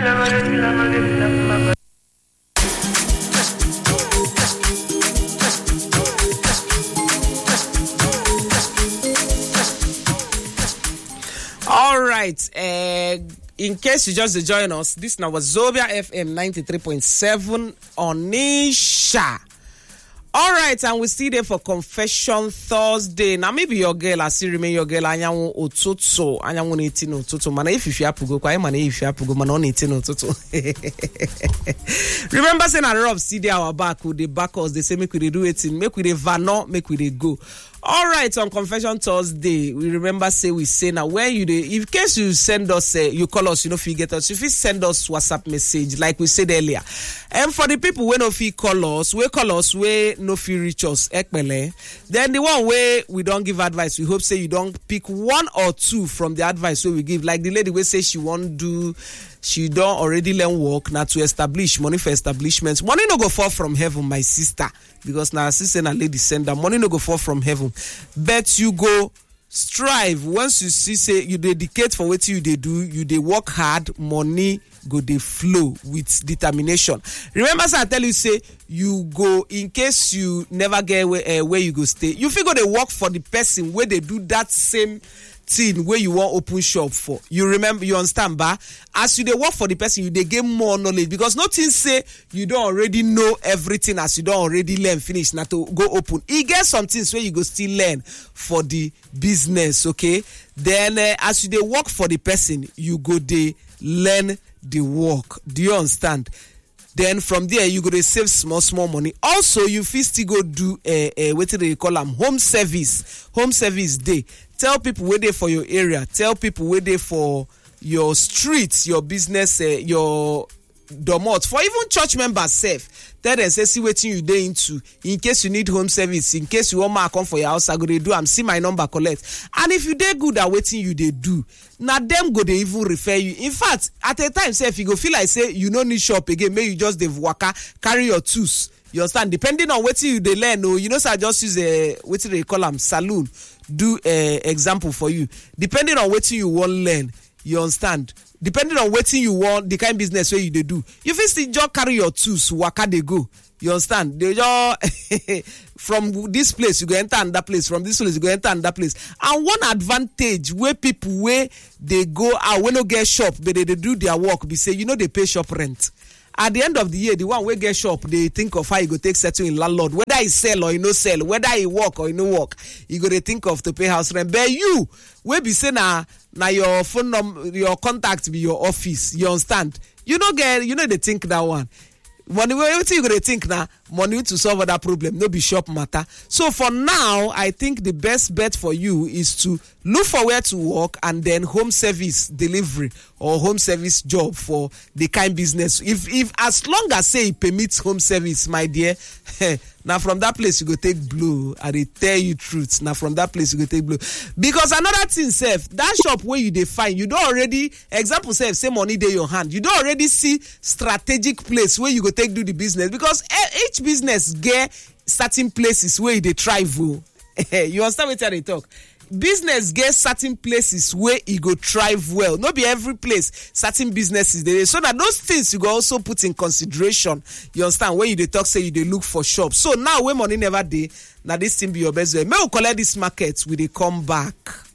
All right. In case you just join us, this now was Zobia FM 93.7 Onisha. All right, and we still there for Confession Thursday. Now maybe your girl, I still remain your girl. Anyanwu otutu, anyanwu 18 otutu. Mana if you apugo, kwa mana if you apugo, mana on 18 otutu. Remember saying a Rob see our back with the back us. They say make we do it in, make we vano, make we go. All right, on Confession Thursday, we remember we say now when you in case you send us, you call us, you know, if you get us, if you send us WhatsApp message, like we said earlier. And for the people when no fee call us, we no fee reach us, ekpele. Then the one way we don't give advice, we hope say you don't pick one or two from the advice we give. Like the lady we say she don't already learn work now to establish money for establishments. Money no go fall from heaven, my sister, because now sister and lady send that money no go fall from heaven. But you go strive. Once you see say you dedicate for what you do, you they work hard, money go they flow with determination. Remember, I tell you say you go in case you never get where you go stay. You figure they work for the person where they do that same thing where you want open shop for. You remember, you understand, ba? As you they work for the person, you they get more knowledge because nothing say you don't already know everything as you don't already learn finish not to go open. You get some things where you go still learn for the business, okay? Then as you they work for the person, you go they learn the work. Do you understand? Then from there you go to save small money. Also, you fit still go do what do they call them? Home service day. Tell people where they for your area. Tell people where they for your streets, your business, your domot. For even church members safe. Tell them say see what you day into. In case you need home service, in case you want me come for your house, I go to do. I'm see my number collect. And if you dey good at waiting you they do. Now them go they even refer you. In fact, at a time say if you go feel like say you no need shop again, maybe you just dey waka carry your tools. You understand? Depending on what you they learn, or you know, so I just use a what they call them saloon. Do example for you. Depending on what you want learn, you understand? Depending on what you want, the kind of business where you they do. You first just carry your tools, waka they go. You understand? They just from this place you go enter another place. From this place you go enter another place. And one advantage where people where they go out when no get shop, but they do their work. Be say you know they pay shop rent. At the end of the year, the one we get shop, they think of how you go take settle in landlord. Whether he sell or you no sell, whether he work or you no work, you go to think of to pay house rent. But you, we be say na your phone number, your contact be your office. You understand? You know they think that one. Money, what you gonna think now? Money to solve that problem, no be shop matter. So for now, I think the best bet for you is to look for where to work and then home service delivery or home service job for the kind business. If as long as say it permits home service, my dear, now from that place you go take blow. I dey tell you truth. Now from that place you go take blow. Because another thing, self, that shop where you define, you don't already example self, say money dey your hand. You don't already see strategic place where you go take do the business because each business get certain places where they thrive. You understand what they talk? Business get certain places where it go thrive well. Not be every place certain businesses there. So that those things you go also put in consideration. You understand? When you they talk, say you they look for shops. So now when money never dey, now this thing be your best way. May we collect this market, we they come back.